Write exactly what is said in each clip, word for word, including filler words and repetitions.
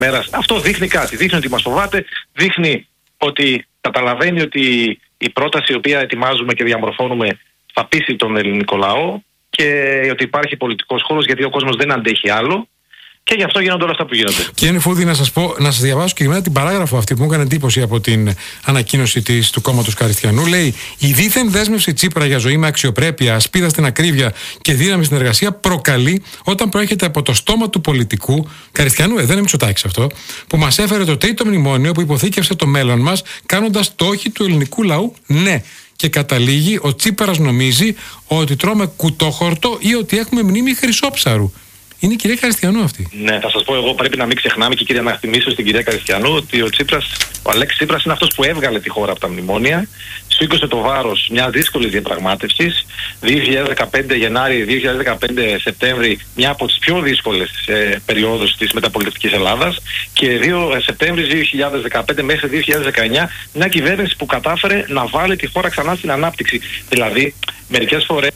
μέρας. Αυτό δείχνει κάτι. Δείχνει ότι μας φοβάται, δείχνει ότι καταλαβαίνει ότι η πρόταση η οποία ετοιμάζουμε και διαμορφώνουμε θα πείσει τον ελληνικό λαό και ότι υπάρχει πολιτικός χώρος, γιατί ο κόσμος δεν αντέχει άλλο. Και γι' αυτό γίνονται όλα αυτά που γίνονται. Κύριε Νιφούδη, να σας πω, να σας διαβάσω συγκεκριμένα την παράγραφο αυτή που μου έκανε εντύπωση από την ανακοίνωση της, του κόμματος Καριστιανού. Λέει: η δίθεν δέσμευση Τσίπρα για ζωή με αξιοπρέπεια, ασπίδα στην ακρίβεια και δύναμη στην εργασία προκαλεί όταν προέρχεται από το στόμα του πολιτικού Καριστιανού, ε, δεν είναι Μητσοτάκης αυτό, που μας έφερε το τρίτο μνημόνιο που υποθήκευσε το μέλλον μας, κάνοντας το όχι του ελληνικού λαού ναι. Και καταλήγει, ο Τσίπρας νομίζει ότι τρώμε κουτόχορτο ή ότι έχουμε μνήμη Χρυσόψαρου. Είναι η κυρία Καριστιανού αυτή. Ναι, θα σας πω εγώ, πρέπει να μην ξεχνάμε και κύριε, να θυμίσω στην κυρία Καριστιανού ότι ο Τσίπρας, ο Αλέξης Τσίπρας είναι αυτός που έβγαλε τη χώρα από τα μνημόνια, σήκωσε το βάρος μια δύσκολη διαπραγμάτευση, δύο χιλιάδες δεκαπέντε Γενάρη, δύο χιλιάδες δεκαπέντε Σεπτέμβρη, μια από τις πιο δύσκολες ε, περιόδους της μεταπολιτευτικής Ελλάδας, και δύο Σεπτέμβρη δύο χιλιάδες δεκαπέντε μέχρι δύο χιλιάδες δεκαεννιά μια κυβέρνηση που κατάφερε να βάλει τη χώρα ξανά στην ανάπτυξη. Δηλαδή, μερικές φορές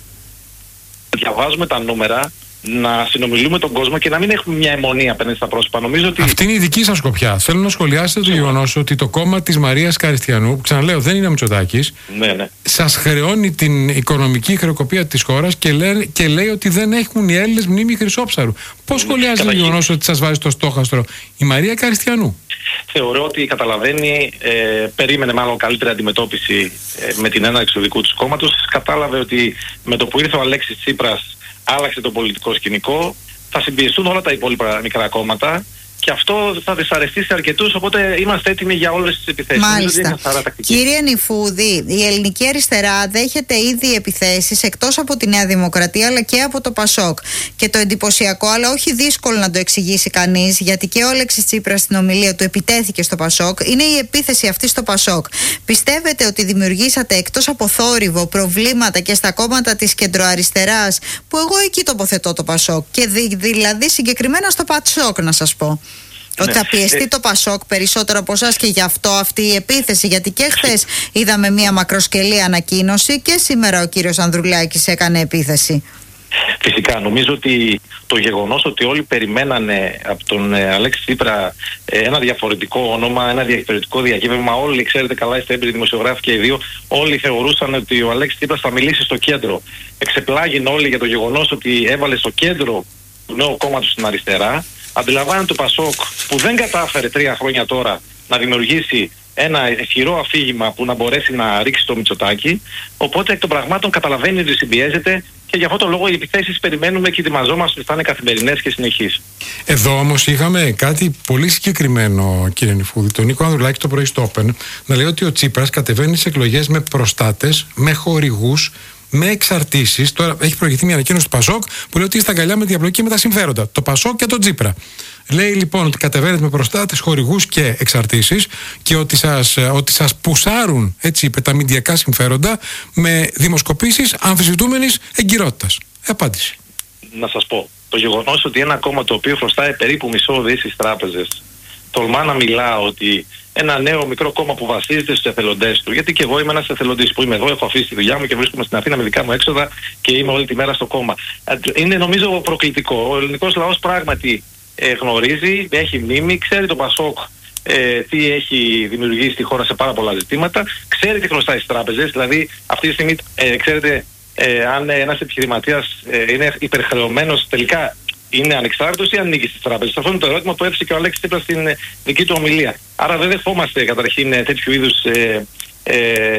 διαβάζουμε τα νούμερα, να συνομιλούμε τον κόσμο και να μην έχουμε μια αιμονία απέναντι στα πρόσωπα. Νομίζω ότι... Αυτή είναι η δική σας σκοπιά. Θέλω να σχολιάσετε το γεγονός ότι το κόμμα της Μαρίας Καριστιανού, που ξαναλέω δεν είναι ο Μητσοτάκης, ναι, ναι. σας χρεώνει την οικονομική χρεοκοπία της χώρας και, λέ, και λέει ότι δεν έχουν οι Έλληνες μνήμη Χρυσόψαρου. Πώς σχολιάζετε το γεγονός ότι σας βάζει στο στόχαστρο η Μαρία Καριστιανού? Θεωρώ ότι καταλαβαίνει, ε, περίμενε μάλλον καλύτερη αντιμετώπιση ε, με την έναρξη του δικού του κόμματος. Κατάλαβε ότι με το που ήρθε ο Αλέξης Τσίπρας άλλαξε το πολιτικό σκηνικό, θα συμπιεστούν όλα τα υπόλοιπα μικρά κόμματα και αυτό θα δυσαρεστεί σε αρκετούς, οπότε είμαστε έτοιμοι για όλες τις επιθέσεις. Μάλιστα. Κύριε Νιφούδη, η ελληνική αριστερά δέχεται ήδη επιθέσεις εκτός από τη Νέα Δημοκρατία αλλά και από το Πασόκ. Και το εντυπωσιακό, αλλά όχι δύσκολο να το εξηγήσει κανείς, γιατί και ο Αλέξης Τσίπρας στην ομιλία του επιτέθηκε στο Πασόκ, είναι η επίθεση αυτή στο Πασόκ. Πιστεύετε ότι δημιουργήσατε εκτός από θόρυβο προβλήματα και στα κόμματα της κεντροαριστεράς, που εγώ εκεί τοποθετώ το Πασόκ, και δη, δηλαδή συγκεκριμένα στο Πασόκ να σας πω? Ότι θα πιεστεί ε... το Πασόκ περισσότερο από εσάς και γι' αυτό αυτή η επίθεση? Γιατί και χθες είδαμε μία μακροσκελή ανακοίνωση και σήμερα ο κύριος Ανδρουλάκης έκανε επίθεση. Φυσικά, νομίζω ότι το γεγονός ότι όλοι περιμένανε από τον ε, Αλέξη Τσίπρα ε, ένα διαφορετικό όνομα, ένα διαφορετικό διακύβευμα, όλοι ξέρετε καλά, είστε έμπειροι δημοσιογράφοι και οι δύο, όλοι θεωρούσαν ότι ο Αλέξης Τσίπρας θα μιλήσει στο κέντρο. Εξεπλάγιν όλοι για το γεγονός ότι έβαλε στο κέντρο του νέου κόμματος στην αριστερά. Αντιλαμβάνεται το Πασόκ που δεν κατάφερε τρία χρόνια τώρα να δημιουργήσει ένα ισχυρό αφήγημα που να μπορέσει να ρίξει το Μητσοτάκη. Οπότε εκ των πραγμάτων καταλαβαίνει ότι συμπιέζεται και γι' αυτό το λόγο οι επιθέσεις περιμένουμε και ετοιμαζόμαστε ότι θα είναι καθημερινές και συνεχείς. Εδώ όμως είχαμε κάτι πολύ συγκεκριμένο, κύριε Νιφούδη. Τον Νίκο Ανδρουλάκη το πρωί στο Open να λέει ότι ο Τσίπρας κατεβαίνει στις εκλογές με προστάτες, με χορηγούς, με εξαρτήσεις. Τώρα έχει προηγηθεί μια ανακοίνωση του Πασόκ που λέει ότι είστε αγκαλιά με διαπλοκή με τα συμφέροντα. Το Πασόκ και τον Τσίπρα. Λέει λοιπόν ότι κατεβαίνετε με προστάτες, χορηγούς και εξαρτήσεις και ότι σας, ότι σας πουσάρουν, έτσι είπε, τα μηντιακά συμφέροντα με δημοσκοπήσεις αμφισβητούμενης εγκυρότητας. Απάντηση. Να σας πω, το γεγονός ότι ένα κόμμα το οποίο χρωστάει περίπου μισό δις στις τράπεζες τολμά να μιλά ότι ένα νέο μικρό κόμμα που βασίζεται στους εθελοντές του, γιατί και εγώ είμαι ένας εθελοντής που είμαι εδώ, έχω αφήσει τη δουλειά μου και βρίσκομαι στην Αθήνα με δικά μου έξοδα και είμαι όλη τη μέρα στο κόμμα. Είναι νομίζω προκλητικό. Ο ελληνικός λαός πράγματι ε, γνωρίζει, έχει μνήμη, ξέρει το Πασόκ ε, τι έχει δημιουργήσει στη χώρα σε πάρα πολλά ζητήματα, ξέρει τι χρωστάει στις τράπεζες, δηλαδή αυτή τη στιγμή ε, ξέρετε ε, αν ένας επιχειρηματίας ε, είναι υπερχρεωμένος, τελικά είναι ανεξάρτητος ή ανήκει στις τράπεζες? Αυτό είναι το ερώτημα που έθεσε και ο Αλέξης Τσίπρας στην δική του ομιλία. Άρα δεν δεχόμαστε καταρχήν τέτοιου είδους ε, ε,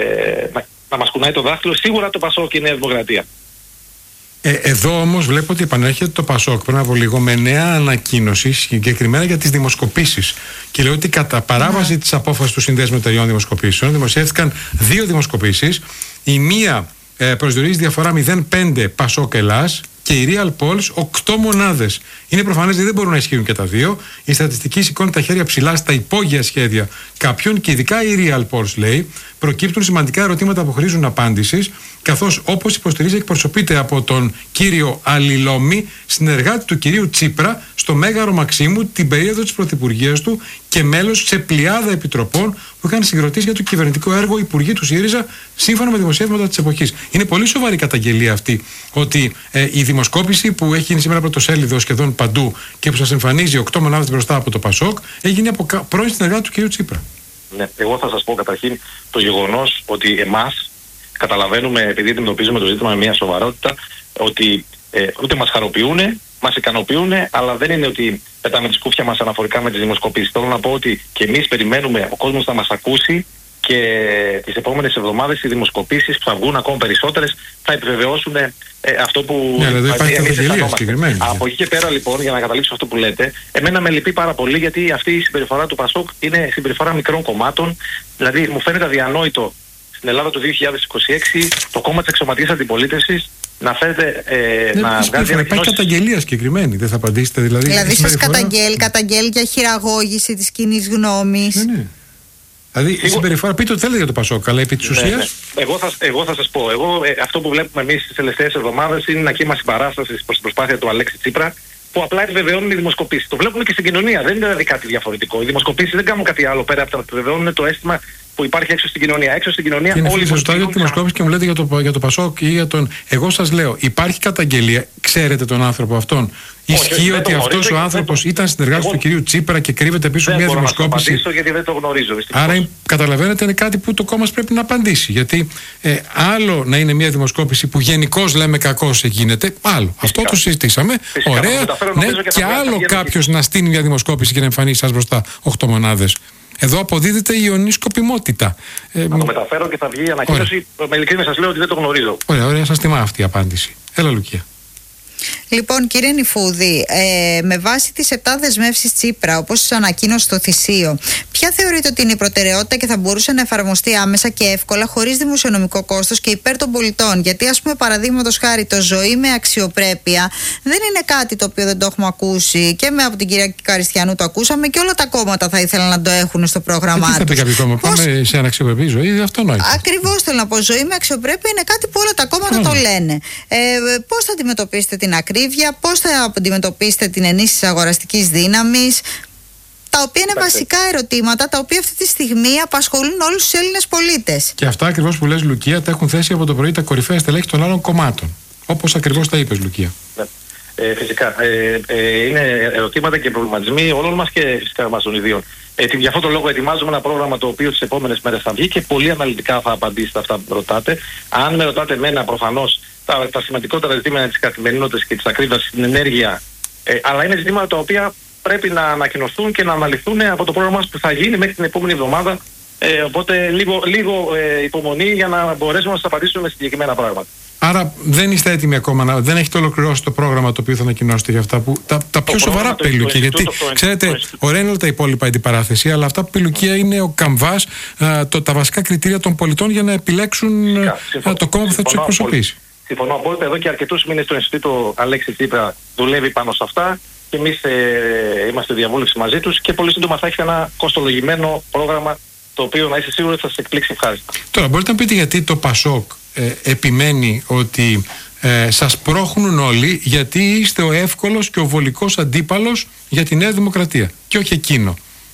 να, να μας κουνάει το δάχτυλο. Σίγουρα το Πασόκ και η Νέα Δημοκρατία. Ε, εδώ όμως βλέπω ότι επανέρχεται το Πασόκ πριν από λίγο με νέα ανακοίνωση συγκεκριμένα για τις δημοσκοπήσεις. Και λέει ότι κατά παράβαση mm. της απόφασης του Συνδέσμου Εταιριών Δημοσκοπήσεων δημοσιεύτηκαν δύο δημοσκοπήσεις. Η μία ε, προσδιορίζει διαφορά μηδέν κόμμα πέντε Πασόκ Ελλάς και η Real Polls οκτώ μονάδες. Είναι προφανές ότι δεν μπορούν να ισχύουν και τα δύο. Η στατιστική σηκώνει τα χέρια ψηλά στα υπόγεια σχέδια κάποιων και ειδικά η Real Polls λέει προκύπτουν σημαντικά ερωτήματα που χρήζουν απάντησης, καθώς όπως υποστηρίζει εκπροσωπείται από τον κύριο Αλληλόμη, συνεργάτη του κυρίου Τσίπρα στο Μέγαρο Μαξίμου την περίοδο της πρωθυπουργίας του και μέλος σε πλειάδα επιτροπών που είχαν συγκροτήσει για το κυβερνητικό έργο υπουργοί του ΣΥΡΙΖΑ σύμφωνα με δημοσιεύματα της εποχής. Είναι πολύ σοβαρή καταγγελία αυτή ότι ε, η δημοσιογραφία δημοσκόπηση που έχει γίνει σήμερα πρωτοσέλιδο σχεδόν παντού και που σας εμφανίζει οκτώ μονάδες μπροστά από το ΠΑΣΟΚ, έγινε από πρώην συνεργάτη του κ. Τσίπρα. Ναι, εγώ θα σας πω καταρχήν το γεγονός ότι εμάς καταλαβαίνουμε, επειδή αντιμετωπίζουμε το ζήτημα με μια σοβαρότητα, ότι ε, ούτε μας χαροποιούν, μας ικανοποιούν, αλλά δεν είναι ότι πετάμε τη σκούφια μας αναφορικά με τις δημοσκοπήσεις. Θέλω να πω ότι και εμείς περιμένουμε ο κόσμος να μας ακούσει και τις επόμενες εβδομάδες οι δημοσκοπήσεις που θα βγουν ακόμα περισσότερες θα επιβεβαιώσουν ε, αυτό που ναι, δηλαδή υπάρχει καταγγελία συγκεκριμένη. Από εκεί και πέρα λοιπόν, για να καταλήξω αυτό που λέτε, εμένα με λυπεί πάρα πολύ, γιατί αυτή η συμπεριφορά του ΠΑΣΟΚ είναι συμπεριφορά μικρών κομμάτων. Δηλαδή μου φαίνεται αδιανόητο στην Ελλάδα του δύο χιλιάδες είκοσι έξι το κόμμα της αξιωματικής αντιπολίτευσης να φέρετε ε, ναι, να βγάζει ανακοινώσεις. Υπάρχει καταγγελία συγκεκριμένη, δεν θα απαντήσετε δηλαδή. Δηλαδή σας καταγγέλει, καταγγέλει για χειραγώγηση της κοινής γνώμης. Ναι, ναι. Δηλαδή η συμπεριφορά, πείτε ό,τι θέλετε για το ΠΑΣΟΚ, αλλά επί της ουσίας. Ναι, ναι. Εγώ, θα, εγώ θα σας πω, εγώ, ε, αυτό που βλέπουμε εμείς τις τελευταίες εβδομάδες είναι ένα κύμα συμπαράστασης προς την προσπάθεια του Αλέξη Τσίπρα, που απλά επιβεβαιώνουν οι δημοσκοπήσεις. Το βλέπουμε και στην κοινωνία, δεν είναι δηλαδή κάτι διαφορετικό. Οι δημοσκοπήσεις δεν κάνουν κάτι άλλο πέρα από το να επιβεβαιώνουν το αίσθημα που υπάρχει έξω στην κοινωνία. Έξω στην κοινωνία και όλοι οι δημοσκοπήσεις. Για τη δημοσκόπηση και μου λέτε για το, για το ΠΑΣΟΚ ή για τον. Εγώ σας λέω, υπάρχει καταγγελία, ξέρετε τον άνθρωπο αυτόν. Ισχύει ότι αυτός ο άνθρωπος το... ήταν συνεργάτης εγώ... του κυρίου Τσίπρα και κρύβεται πίσω μια δημοσκόπηση. Δεν μπορώ να απαντήσω γιατί δεν το γνωρίζω. Δυστυχώς. Άρα καταλαβαίνετε είναι κάτι που το κόμμα πρέπει να απαντήσει. Γιατί ε, άλλο να είναι μια δημοσκόπηση που γενικώς λέμε κακώς γίνεται, άλλο. Φυσικά. Αυτό το συζητήσαμε. Φυσικά. Ωραία. Ναι, και, και άλλο κάποιος να στείλει μια δημοσκόπηση και να εμφανίσει σας μπροστά οκτώ μονάδες. Εδώ αποδίδεται η ιονή σκοπιμότητα. Να το μεταφέρω και θα βγει η ανακοίνωση. Με ειλικρίνεια σας λέω ότι δεν το γνωρίζω. Ωραία, ωραία, σας τιμά αυτή η απάντηση. Έλα, Λουκία. Λοιπόν, κύριε Νιφούδη, ε, με βάση τις επτά δεσμεύσεις Τσίπρα, όπως σας ανακοίνωσε στο Θησίο, ποια θεωρείτε ότι είναι η προτεραιότητα και θα μπορούσε να εφαρμοστεί άμεσα και εύκολα, χωρίς δημοσιονομικό κόστος και υπέρ των πολιτών? Γιατί, ας πούμε, παραδείγματος χάρη, το ζωή με αξιοπρέπεια δεν είναι κάτι το οποίο δεν το έχουμε ακούσει, και με από την κυρία Καριστιανού το ακούσαμε, και όλα τα κόμματα θα ήθελαν να το έχουν στο πρόγραμμά τους. Τι θα πει κάποιο κόμμα, πώς... πάμε σε αναξιοπρεπή ζωή, αυτό νόημα. Ακριβώς θέλω να πω. Ζωή με αξιοπρέπεια είναι κάτι που όλα τα κόμματα το λένε. Ε, πώς θα αντιμετωπίσετε την ακρίβεια, πώς θα αντιμετωπίσετε την ενίσχυση αγοραστικής δύναμης, τα οποία είναι Άξε. βασικά ερωτήματα τα οποία αυτή τη στιγμή απασχολούν όλους τους Έλληνες πολίτες. Και αυτά ακριβώς που λες, Λουκία, τα έχουν θέσει από το πρωί τα κορυφαία στελέχη των άλλων κομμάτων. Όπως ακριβώς τα είπες, Λουκία. Ναι. Ε, φυσικά. Ε, ε, είναι ερωτήματα και προβληματισμοί όλων μας και φυσικά μας των ιδίων. Ε, για αυτόν τον λόγο ετοιμάζουμε ένα πρόγραμμα το οποίο τις επόμενες μέρες θα βγει και πολύ αναλυτικά θα απαντήσει σε αυτά που ρωτάτε. Αν με ρωτάτε εμένα, προφανώς τα, τα σημαντικότερα ζητήματα της καθημερινότητας και της ακρίβειας στην ενέργεια, ε, αλλά είναι ζητήματα τα οποία πρέπει να ανακοινωθούν και να αναλυθούν από το πρόγραμμα που θα γίνει μέχρι την επόμενη εβδομάδα. Ε, οπότε λίγο, λίγο ε, υπομονή για να μπορέσουμε να σας απαντήσουμε με συγκεκριμένα πράγματα. Άρα δεν είστε έτοιμοι ακόμα, να, δεν έχετε ολοκληρώσει το πρόγραμμα το οποίο θα ανακοινώσετε για αυτά που. Τα, τα πιο σοβαρά πει η Λουκία. Γιατί, το, το, ξέρετε, το, ωραία είναι όλα τα υπόλοιπα αντιπαράθεση, αλλά αυτά που πει η Λουκία είναι ο καμβάς, α, το, τα βασικά κριτήρια των πολιτών για να επιλέξουν φυσικά, συμφωνώ, α, το κόμμα που θα τους εκπροσωπήσει. Συμφωνώ απόλυτα. Εδώ και αρκετούς μήνες το Ινστιτούτο Αλέξη Τσίπρα δουλεύει πάνω σε αυτά και εμείς ε, είμαστε διαβούλευση μαζί τους και πολύ σύντομα θα έχει ένα κοστολογημένο πρόγραμμα το οποίο να είστε σίγουροι ότι θα σας εκπλήξει ευχάριστα. Τώρα, μπορείτε να πείτε γιατί το ΠΑΣΟΚ ε, επιμένει ότι ε, σας πρόχνουν όλοι, γιατί είστε ο εύκολος και ο βολικός αντίπαλος για τη Νέα Δημοκρατία και όχι εκείνο?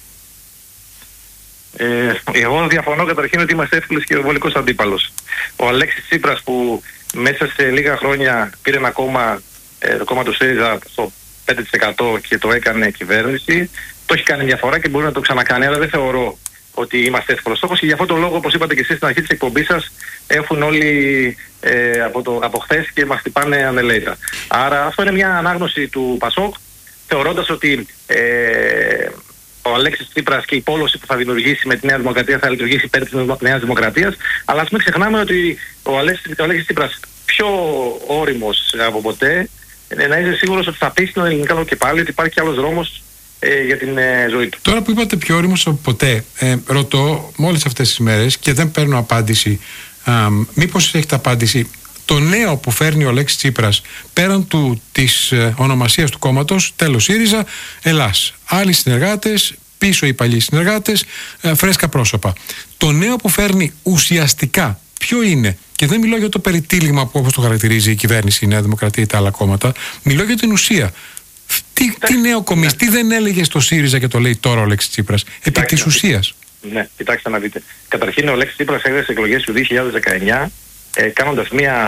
Ε, εγώ διαφωνώ καταρχήν ότι είμαστε εύκολος και ο βολικός αντίπαλος. Ο Αλέξης Τσίπρας που μέσα σε λίγα χρόνια πήρε ένα κόμμα, ε, το κόμμα του ΣΥΡΙΖΑ στο πέντε τοις εκατό και το έκανε κυβέρνηση, το έχει κάνει μια φορά και μπορεί να το ξανακάνει, αλλά δεν θεωρώ ότι είμαστε εύκολος στόχος και για αυτόν τον λόγο, όπως είπατε και εσείς στην αρχή της εκπομπής σας, έχουν όλοι ε, από, το, από χθες και μας χτυπάνε ανελαίητα. Άρα αυτό είναι μια ανάγνωση του ΠΑΣΟΚ, θεωρώντας ότι ε, ο Αλέξης Τσίπρας και η πόλωση που θα δημιουργήσει με τη Νέα Δημοκρατία θα λειτουργήσει υπέρ της Νέας Δημοκρατίας, αλλά ας μην ξεχνάμε ότι ο Αλέξης, ο Αλέξης Τσίπρας πιο όριμος από ποτέ, ε, να είσαι σίγουρος ότι θα πει στην ελληνικά λόγο και πάλι ότι υπάρχει άλλος δρόμος ε, για την ε, ζωή του. Τώρα που είπατε πιο όριμος από ποτέ, ε, ρωτώ μόλις αυτές τις μέρες και δεν παίρνω απάντηση, α, μήπως έχετε απάντηση, το νέο που φέρνει ο Αλέξης Τσίπρας πέραν του, της ε, ονομασίας του κόμματος, τέλος ΣΥΡΙΖΑ, Ελλάς, άλλοι συνεργάτες, πίσω οι παλιοί συνεργάτες, ε, φρέσκα πρόσωπα. Το νέο που φέρνει ουσιαστικά ποιο είναι? Και δεν μιλώ για το περιτύλιγμα που όπως το χαρακτηρίζει η κυβέρνηση, η Νέα Δημοκρατία ή τα άλλα κόμματα, μιλώ για την ουσία. Τι, τι νέο κομίς, τι δεν έλεγε στο ΣΥΡΙΖΑ και το λέει τώρα ο Αλέξης Τσίπρας, επί της ουσίας? Ναι, κοιτάξτε να δείτε. Καταρχήν ο Αλέξης Τσίπρας έγινε στις εκλογές του δύο χιλιάδες δεκαεννιά ε, κάνοντας μια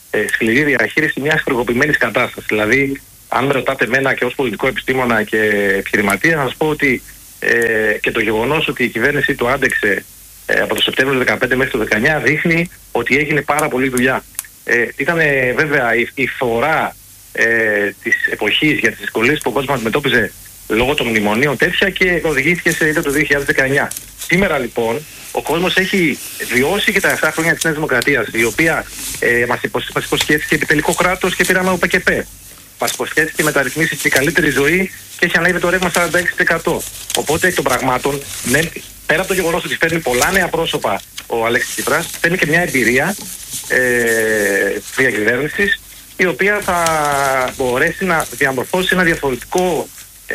ε, σκληρή διαχείριση μιας χρεοκοπημένης κατάστασης. Δηλαδή, αν με ρωτάτε εμένα και ως πολιτικό επιστήμονα και επιχειρηματία, θα σας πω ότι ε, και το γεγονός ότι η κυβέρνηση του άντεξε ε, από το Σεπτέμβριο του δύο χιλιάδες δεκαπέντε μέχρι το δύο χιλιάδες δεκαεννιά δείχνει ότι έγινε πάρα πολλή δουλειά. Ε, ήταν ε, βέβαια η, η φορά ε, της εποχής για τις δυσκολίες που ο κόσμος αντιμετώπιζε λόγω των μνημονίων τέτοια και οδηγήθηκε σε ήττα το δύο χιλιάδες δεκαεννιά. Σήμερα λοιπόν ο κόσμος έχει βιώσει και τα επτά χρόνια της Νέας Δημοκρατίας, η οποία ε, μας, υποσ, μας υποσχέθηκε επιτελικό κράτος και πήραμε ο ΠΚΠ. Μας υποσχέθηκε μεταρρυθμίσεις και καλύτερη ζωή και έχει ανέβει το ρεύμα σαράντα έξι τοις εκατό. Οπότε εκ των πραγμάτων, ναι, πέρα από το γεγονός ότι φέρνει πολλά νέα πρόσωπα ο Αλέξης Τσίπρας, φέρνει και μια εμπειρία ε, διακυβέρνησης, η οποία θα μπορέσει να διαμορφώσει ένα διαφορετικό, ε,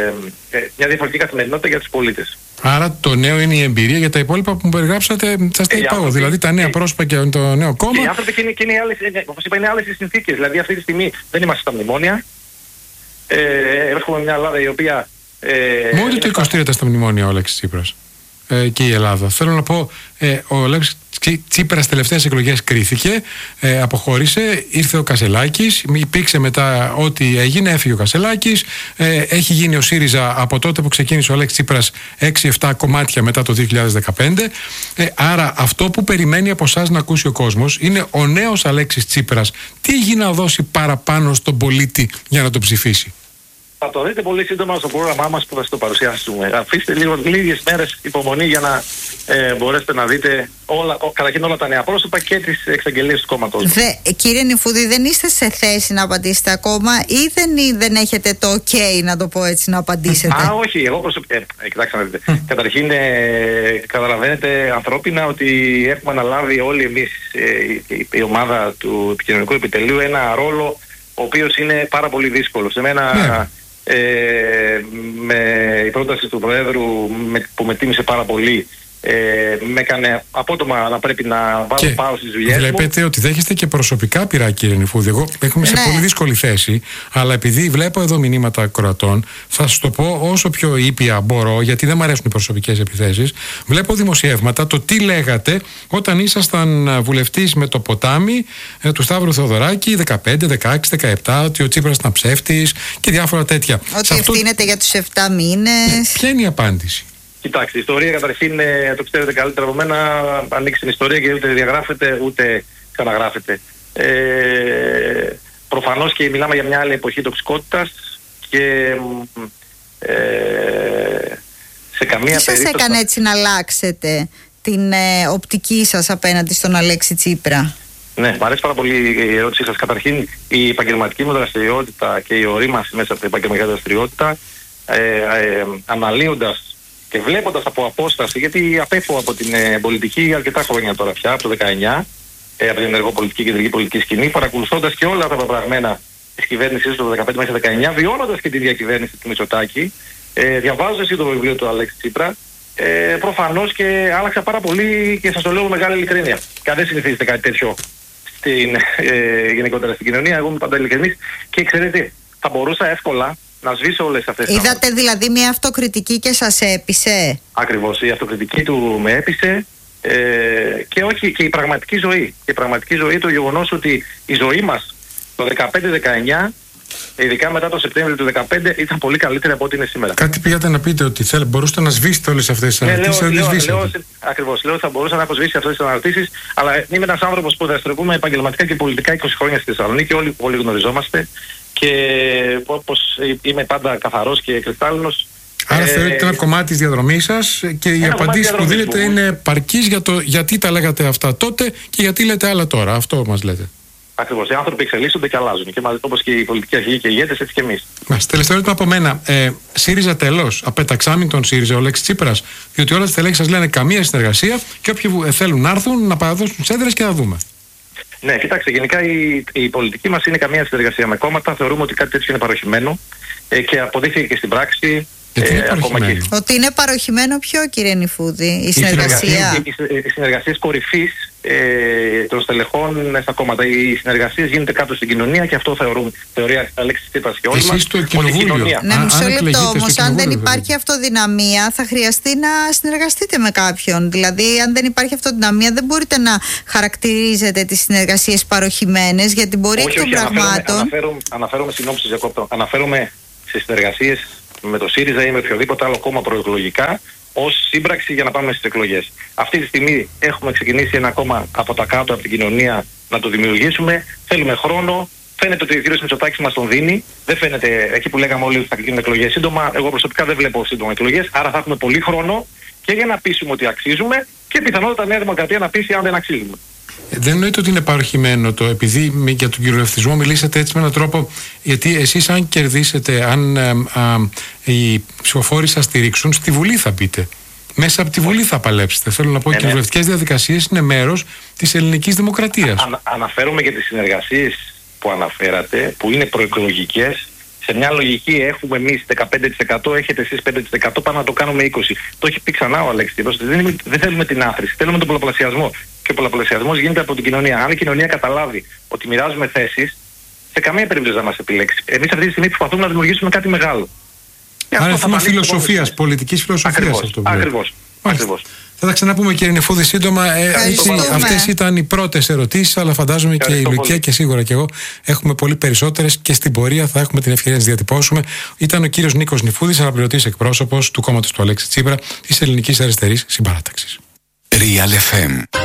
μια διαφορετική καθημερινότητα για τους πολίτες. Άρα το νέο είναι η εμπειρία, για τα υπόλοιπα που μου περιγράψατε, σας τα είπα εγώ. Δηλαδή τα νέα πρόσωπα και το νέο κόμμα. Οι άνθρωποι και είναι, και είναι άλλες, όπως είπα, είναι άλλες οι συνθήκες. Δηλαδή αυτή τη στιγμή δεν είμαστε στα μνημόνια. Ε, έχουμε μια Ελλάδα η οποία. Ε, Μόνο το είκοσι τρία ήταν στα μνημόνια ο Αλέξης Τσίπρας ε, και η Ελλάδα. Θέλω να πω, ε, ο Αλέξης Τσίπρας τελευταίες εκλογές κρίθηκε, ε, αποχώρησε, ήρθε ο Κασελάκης, υπήρξε μετά ό,τι έγινε, έφυγε ο Κασελάκης, ε, έχει γίνει ο ΣΥΡΙΖΑ από τότε που ξεκίνησε ο Αλέξης Τσίπρας έξι επτά κομμάτια μετά το δύο χιλιάδες δεκαπέντε. Ε, άρα αυτό που περιμένει από εσάς να ακούσει ο κόσμος είναι ο νέος Αλέξης Τσίπρας. Τι έχει να δώσει παραπάνω στον πολίτη για να το ψηφίσει? Θα το δείτε πολύ σύντομα στο πρόγραμμά μας που θα σας το παρουσιάσουμε. Αφήστε λίγο λίγες μέρες υπομονή για να ε, μπορέσετε να δείτε όλα, καταρχήν όλα τα νέα πρόσωπα και τις εξαγγελίες του κόμματος. Δε, κύριε Νιφούδη, δεν είστε σε θέση να απαντήσετε ακόμα ή δεν, ή δεν έχετε το ok, να το πω έτσι, να απαντήσετε? Α, όχι, εγώ προσωπικά. Ε, κοιτάξτε να δείτε. Καταρχήν, ε, καταλαβαίνετε ανθρώπινα ότι έχουμε αναλάβει όλοι εμείς, ε, η, η ομάδα του επικοινωνικού επιτελείου, ένα ρόλο ο οποίος είναι πάρα πολύ δύσκολος. Εμένα. Yeah. Ε, με η πρόταση του Προέδρου με, που με τίμησε πάρα πολύ, ε, με έκανε απότομα να πρέπει να βάλω πάω στις δουλειές μου. Βλέπετε ότι δέχεστε και προσωπικά πειρά, κύριε Νιφούδη. Εγώ έχουμε σε ναι. πολύ δύσκολη θέση, αλλά επειδή βλέπω εδώ μηνύματα ακροατών, θα σας το πω όσο πιο ήπια μπορώ, γιατί δεν μου αρέσουν οι προσωπικές επιθέσεις. Βλέπω δημοσιεύματα, το τι λέγατε όταν ήσασταν βουλευτής με το ποτάμι ε, του Σταύρου Θεοδωράκη δεκαπέντε, δεκαέξι, δεκαεπτά, ότι ο Τσίπρας ήταν ψεύτης και διάφορα τέτοια. Ότι ευθύνεται αυτό... για τους επτά μήνες. Ποια είναι η απάντηση? Κοιτάξτε, η ιστορία καταρχήν το ξέρετε καλύτερα από μένα. Ανοίξει την ιστορία και ούτε διαγράφεται ούτε ξαναγράφεται. Ε, προφανώς και μιλάμε για μια άλλη εποχή τοξικότητας και ε, σε καμία Τι περίπτωση. Τι σας έκανε έτσι να αλλάξετε την ε, οπτική σας απέναντι στον Αλέξη Τσίπρα? Ναι, μου αρέσει πάρα πολύ η ερώτησή σας. Καταρχήν, η επαγγελματική μου δραστηριότητα και η ορίμαση μέσα από την επαγγελματική δραστηριότητα, ε, ε, αναλύοντας και βλέποντας από απόσταση, γιατί απέφω από την ε, πολιτική αρκετά χρόνια τώρα πια, από το δεκαεννιά, ε, από την ενεργοπολιτική και κεντρική πολιτική σκηνή, παρακολουθώντας και όλα τα πεπραγμένα της κυβέρνησης του δεκαπέντε μέχρι δεκαεννιά, βιώνοντας και τη διακυβέρνηση του Μητσοτάκη, ε, διαβάζοντας το βιβλίο του Αλέξη Τσίπρα, ε, προφανώς και άλλαξα πάρα πολύ και σας το λέω με μεγάλη ειλικρίνεια. Και δεν συνηθίζεται κάτι τέτοιο στην, ε, γενικότερα στην κοινωνία. Εγώ είμαι πάντα ειλικρινής και ξέρετε, θα μπορούσα εύκολα να σβήσω όλες αυτές τις. Είδατε δηλαδή μια αυτοκριτική και σας έπεισε? Ακριβώς, η αυτοκριτική του με έπεισε ε, και όχι και η πραγματική ζωή. Και η πραγματική ζωή, το γεγονός ότι η ζωή μας το δεκαπέντε δεκαεννιά, ειδικά μετά το Σεπτέμβριο του δεκαπέντε, ήταν πολύ καλύτερη από ό,τι είναι σήμερα. Κάτι πήγατε να πείτε ότι θέλ, μπορούσατε να σβήσετε όλες αυτές τις αναρτήσεις? Ναι, λέω, λέω, λέω, ακριβώς, λέω θα μπορούσα να έχω σβήσει αυτές τις αναρτήσεις, αλλά είμαι ένας άνθρωπος που δραστηριοποιούμε επαγγελματικά και πολιτικά είκοσι χρόνια στη Θεσσαλονίκη, όλοι πολύ γνωριζόμαστε και όπως είμαι πάντα καθαρός και κρυστάλλινος. Άρα ε, θεωρείτε ένα κομμάτι της διαδρομής σας και οι απαντήσεις που δίνετε που... είναι παρκείς για το γιατί τα λέγατε αυτά τότε και γιατί λέτε άλλα τώρα. Αυτό μας λέτε. Ακριβώς. Οι άνθρωποι εξελίσσονται και αλλάζουν. Και όπως και οι πολιτικοί αρχηγοί και οι ηγέτες, έτσι και εμείς. Μας, τελευταίο ερώτημα από μένα. Ε, ΣΥΡΙΖΑ τέλος. Απέταξάμιν τον ΣΥΡΙΖΑ ο Αλέξης Τσίπρας. Διότι όλα τα στελέχη σας λένε καμία συνεργασία και όποιοι θέλουν να έρθουν να παραδώσουν τις έδρες και να δούμε. Ναι, κοιτάξτε, γενικά η, η πολιτική μας είναι καμία συνεργασία με κόμματα. Θεωρούμε ότι κάτι τέτοιο είναι παροχημένο ε, και αποδείχθηκε και στην πράξη. Ε, είναι ακόμα και... Ότι είναι παροχημένο ποιο, κύριε Νιφούδη, η συνεργασία? Οι συνεργασίες κορυφής ε, των στελεχών στα κόμματα. Οι συνεργασίες γίνεται κάτω στην κοινωνία και αυτό θεωρούν, θεωρεί Αλέξης Τσίπρας και όλοι μας. Εσείς στο κοινοβούλιο. Ναι, μισό λεπτό όμως. Αν δεν υπάρχει αυτοδυναμία, θα χρειαστεί να συνεργαστείτε με κάποιον. Δηλαδή, αν δεν υπάρχει αυτοδυναμία, δεν μπορείτε να χαρακτηρίζετε τις συνεργασίες παροχημένες, γιατί μπορεί εκ των πραγμάτων. Αναφέρομαι, αναφέρομαι, αναφέρομαι συνόψεις, διακόπτω. Αναφέρομαι σε συνεργασίες με το ΣΥΡΙΖΑ ή με οποιοδήποτε άλλο κόμμα προεκλογικά ως σύμπραξη για να πάμε στις εκλογές. Αυτή τη στιγμή έχουμε ξεκινήσει ένα κόμμα από τα κάτω, από την κοινωνία, να το δημιουργήσουμε. Θέλουμε χρόνο. Φαίνεται ότι ο κ. Μητσοτάκης μας τον δίνει. Δεν φαίνεται εκεί που λέγαμε όλοι ότι θα γίνουν εκλογές σύντομα. Εγώ προσωπικά δεν βλέπω σύντομα εκλογές. Άρα θα έχουμε πολύ χρόνο και για να πείσουμε ότι αξίζουμε και πιθανότατα Νέα Δημοκρατία να πείσει αν δεν αξίζουμε. Δεν εννοείται ότι είναι παροχημένο το, επειδή για τον κυριολεκτισμό μιλήσατε έτσι με έναν τρόπο, γιατί εσείς αν κερδίσετε, αν α, α, οι ψηφοφόροι σας στηρίξουν, στη Βουλή θα μπείτε. Μέσα από τη Βουλή θα παλέψετε. Θέλω να πω, οι κοινοβουλευτικές διαδικασίες είναι μέρος της ελληνικής δημοκρατίας. Α, αναφέρομαι για τις συνεργασίες που αναφέρατε, που είναι προεκλογικές. Σε μια λογική έχουμε εμείς δεκαπέντε τοις εκατό, έχετε εσείς πέντε τοις εκατό, πάμε να το κάνουμε είκοσι τοις εκατό. Το έχει πει ξανά ο Αλέξης Τσίπρας. Δεν, δεν θέλουμε την άθρηση, θέλουμε τον πολλαπλασιασμό. Και ο πολλαπλασιασμός γίνεται από την κοινωνία. Αν η κοινωνία καταλάβει ότι μοιράζουμε θέσεις, σε καμία περίπτωση δεν μας επιλέξει. Εμείς αυτή τη στιγμή προσπαθούμε να δημιουργήσουμε κάτι μεγάλο. Άρα είναι θέμα φιλοσοφίας, πολιτικής φιλοσοφίας αυτό. Ακριβώς. Ακριβώς. Θα τα ξαναπούμε, κύριε Νεφούδη, σύντομα. Ε, αυτές ήταν οι πρώτες ερωτήσεις, αλλά φαντάζομαι και η Λουκία και σίγουρα και εγώ έχουμε πολύ περισσότερες και στην πορεία θα έχουμε την ευκαιρία να τις διατυπώσουμε. Ήταν ο κύριος Νίκος Νεφούδης, αναπληρωτής εκπρόσωπος του κόμματος του Αλέξη Τσίπρα, της Ελληνικής Αριστερής Συμπαράταξης. Real εφ εμ.